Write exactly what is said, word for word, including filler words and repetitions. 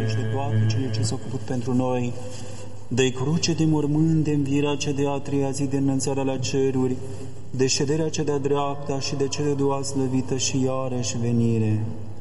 și de toate cele ce s-au făcut pentru noi, de cruce de mormânt, de învierea cea de a treia zi, de înălțarea la ceruri, de șederea cea de-a dreapta și de cea de doua slăvită și iarăși venire,